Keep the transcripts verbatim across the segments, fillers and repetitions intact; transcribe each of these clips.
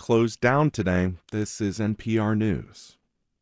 closed down today. This is N P R News.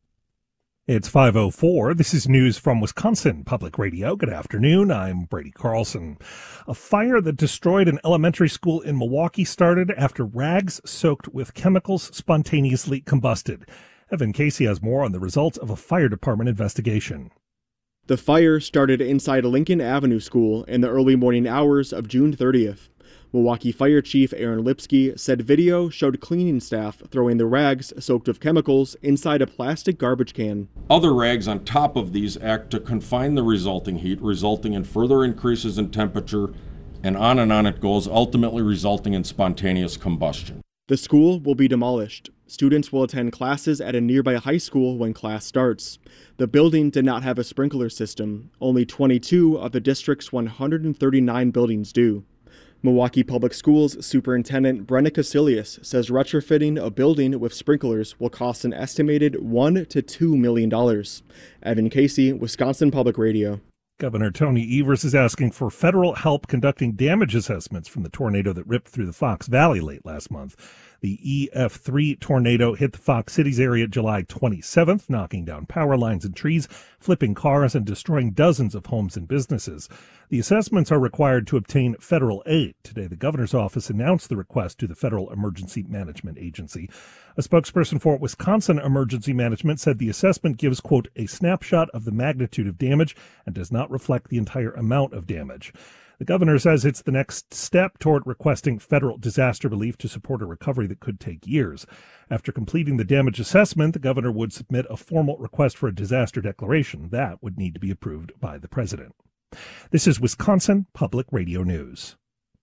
It's five oh four. This is news from Wisconsin Public Radio. Good afternoon. I'm Brady Carlson. A fire that destroyed an elementary school in Milwaukee started after rags soaked with chemicals spontaneously combusted. Evan Casey has more on the results of a fire department investigation. The fire started inside Lincoln Avenue School in the early morning hours of June thirtieth. Milwaukee Fire Chief Aaron Lipsky said video showed cleaning staff throwing the rags soaked with chemicals inside a plastic garbage can. Other rags on top of these act to confine the resulting heat, resulting in further increases in temperature, and on and on it goes, ultimately resulting in spontaneous combustion. The school will be demolished. Students will attend classes at a nearby high school when class starts. The building did not have a sprinkler system. Only twenty-two of the district's one hundred thirty-nine buildings do. Milwaukee Public Schools Superintendent Brenna Casilius says retrofitting a building with sprinklers will cost an estimated one to two million dollars. Evan Casey, Wisconsin Public Radio. Governor Tony Evers is asking for federal help conducting damage assessments from the tornado that ripped through the Fox Valley late last month. The E F three tornado hit the Fox Cities area July twenty-seventh, knocking down power lines and trees, flipping cars, and destroying dozens of homes and businesses. The assessments are required to obtain federal aid. Today, the governor's office announced the request to the Federal Emergency Management Agency. A spokesperson for Wisconsin Emergency Management said the assessment gives, quote, a snapshot of the magnitude of damage and does not reflect the entire amount of damage. The governor says it's the next step toward requesting federal disaster relief to support a recovery that could take years. After completing the damage assessment, the governor would submit a formal request for a disaster declaration. That would need to be approved by the president. This is Wisconsin Public Radio News.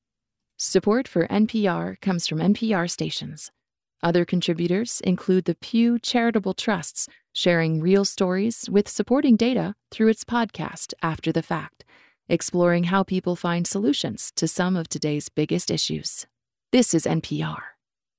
Support for N P R comes from N P R stations. Other contributors include the Pew Charitable Trusts, sharing real stories with supporting data through its podcast, After the Fact, exploring how people find solutions to some of today's biggest issues. This is N P R.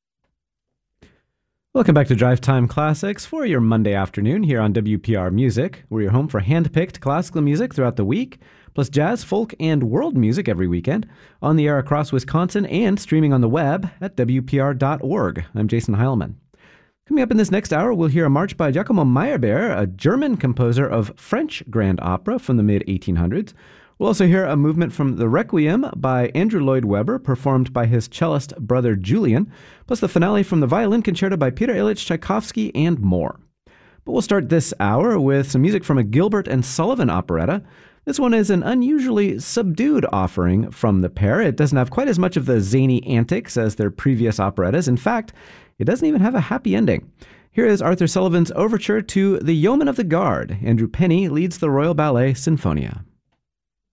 Welcome back to Drive Time Classics for your Monday afternoon here on W P R Music. We're your home for hand-picked classical music throughout the week, plus jazz, folk, and world music every weekend, on the air across Wisconsin and streaming on the web at W P R dot org. I'm Jason Heilman. Coming up in this next hour, we'll hear a march by Giacomo Meyerbeer, a German composer of French grand opera from the mid eighteen hundreds. We'll also hear a movement from the Requiem by Andrew Lloyd Webber, performed by his cellist brother Julian, plus the finale from the Violin Concerto by Peter Ilyich Tchaikovsky, and more. But we'll start this hour with some music from a Gilbert and Sullivan operetta. This one is an unusually subdued offering from the pair. It doesn't have quite as much of the zany antics as their previous operettas. In fact, it doesn't even have a happy ending. Here is Arthur Sullivan's overture to The Yeoman of the Guard. Andrew Penny leads the Royal Ballet Sinfonia.